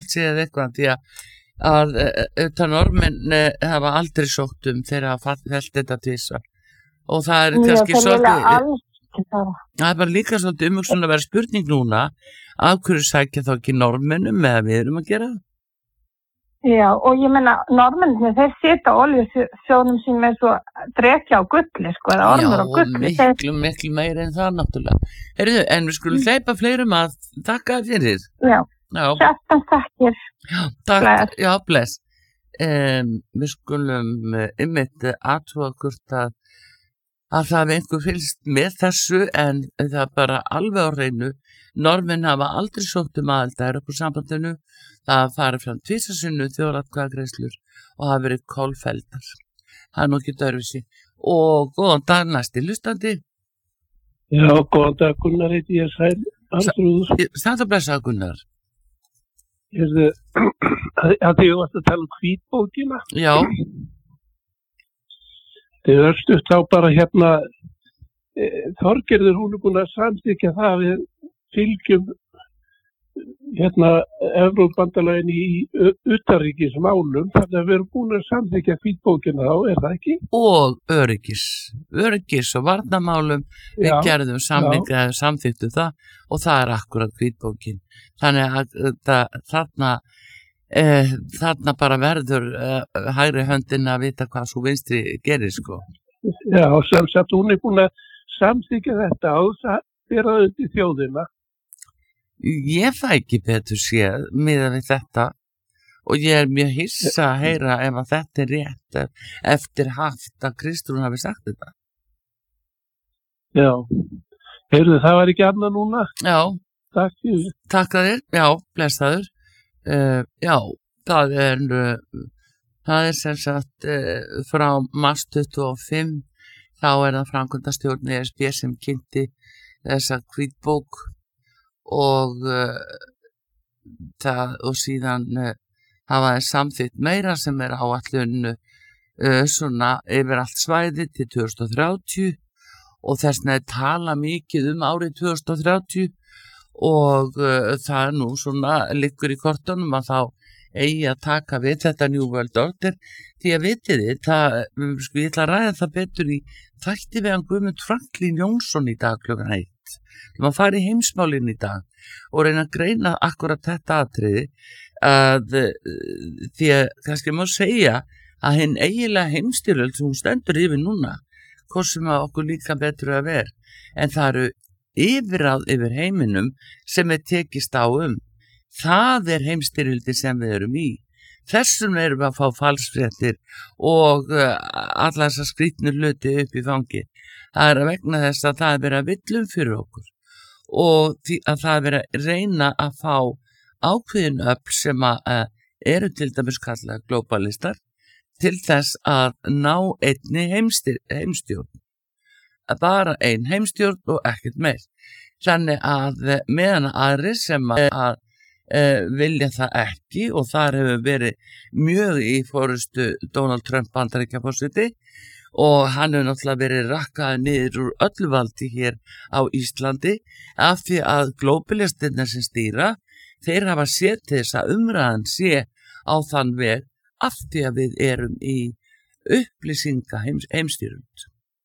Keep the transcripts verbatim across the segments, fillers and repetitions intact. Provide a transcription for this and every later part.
Frelsi eða eitthvað því að, að auðvitað normenn hafa aldrei sótt um þegar að felt þetta tvisvar og það er kannski Já, svolítið það er bara líka svolítið umhugsun að vera spurning núna af hverju sækja þá ekki normennum eða við erum að gera það. Já, og ég meina normennir þeir setja olíusjónum sem er svo drekja á gulli sko, eða ormur á gulli. Já, miklu, miklu meira en það náttúrulega. Heyrðu, en við skulum hleypa fleirum að þakka fyrir. Já. Já, hjartans takkir. Já, takk, bless. Já, bless. Um, við skulum einmitt athuga hvort að, að það er einhver fylgst með þessu en það er bara alveg á hreinu. Normenn hafa aldrei sótt um aðild að Evrópusambandinu. Það farið fram tvisvarsinnum þjóðaratkvæðagreiðslur og hafa verið kolfelldar. Það er nú ekki dörfisi. Og góðan dag næsti hlustandi. Já, góðan dag Gunnar heiti ég sæl. Stætt að blessa Gunnar. Ég veist að þið varst að tala um hvítbókina. Já. Þið örstuðt þá bara hérna e, Þorgerður hún er búin að samþykja það að við fylgjum hérna Evrópubandalaginu í utanríkismálum þannig að við erum búin að samþykja hvítbókina þá, er það ekki? Og öryggis, öryggis og varnarmálum við já, gerðum samþykja, samþyktu það og það er akkurat hvítbókin. Þannig að það, þarna, eh, þarna bara verður eh, hægri höndin að vita hvað svo vinstri gerir sko. Já, sem sagt hún er búin að samþykja þetta og það er að undir þjóðina. Ég fæ ekki betur séð miðað við þetta og ég er mjög hissa að heyra ef að þetta er rétt eftir haft að Kristrún hafi sagt þetta. Já, heyrðu það var ekki annað núna? Já. Takk fyrir. Takk að þér, já, blessaður. Uh, já, það er, uh, það er sem sagt uh, frá mars tuttugu og fimm, þá er það framkvæmdastjórn E S B sem kynnti þessa hvítbók og, uh, það, og síðan uh, hafa þeir samþykkt meira sem er áætlun uh, svona yfir allt svæði til tvö þúsund og þrjátíu og þess vegna er tala mikið um árið tvö þúsund og þrjátíu og uh, það er nú svona liggur í kortunum að þá eigi að taka við þetta New World Order því að vitið þið, það, sko ég ætla að ræða það betur í þætti við hann Guðmund Franklín Jónsson í dag klukkan eitt. Maður fari í heimsmálinn í dag og reyna að greina akkurat þetta atriði að því að kannski má segja að hinn eiginlega heimstyrjöld sem hún stendur yfir núna, hvort sem að okkur líka betur að vera, en það eru yfirráð yfir heiminum sem er tekist á um. Það er heimstyrjöldi sem við erum í. Þessum erum við að fá falsfréttir og uh, alla þessar skrýtnu hluti upp í fangi. Það er að vegna þess að það er verið að villum fyrir okkur og því að það er verið að reyna að fá ákveðin öfl sem að uh, eru til dæmis kallað globalistar til þess að ná einni heimstyr, heimstjórn. Að bara ein heimstjórn og ekkert meir. Þannig að meðan aðri sem að, að Uh, vilja það ekki og þar hefur verið mjög í forystu Donald Trump Bandaríkjaforseti og hann hefur náttúrulega verið rakkaði niður úr öllu valdi hér á Íslandi af því að glóbalistirna sem stýra þeir hafa séð til þess að umræðan sé á þann veg af því að við erum í upplýsinga heims, heimstýrund.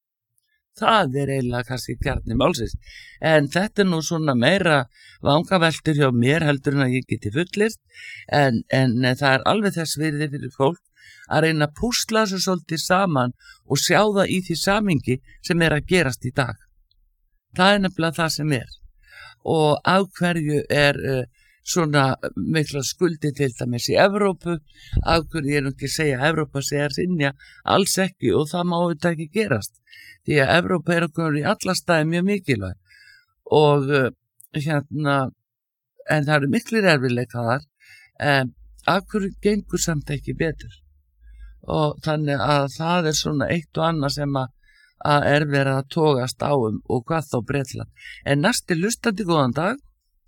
Það er eiginlega kannski kjarni málsins. En þetta er nú svona meira vangaveltur hjá mér heldur en að ég geti fullirt. En, en það er alveg þess virði fyrir fólk að reyna að púsla þessu svolítið saman og sjá það í því samingi sem er að gerast í dag. Það er nefnilega það sem er. Og á hverju er uh, svona mikla skuldi til dæmis í Evrópu, á hverju ég er nú ekki að segja að Evrópa sé að sinja alls ekki og það má þetta ekki gerast. Því að Evrópa er okkur í alla staði mjög mikilvæg og uh, hérna, en það eru miklir erfiðleika þar, en af hverju gengur samt ekki betur. Og þannig að það er svona eitt og annað sem að, að er verið að togast á um og hvað þá Bretland. En næsti hlustandi, góðan dag.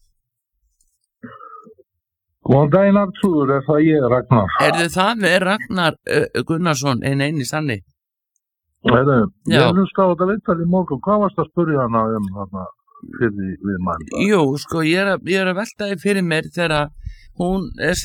Góðan daginn Artur, er það ég, Ragnar? Er þið það með Ragnar uh, Gunnarsson, en eini sanni? Heru, ég hlusta á þetta vittal í morgun, hvað varst að spyrja hana um hana fyrir við mann? Jú, sko, ég er að, ég er að velta því fyrir mér þegar hún er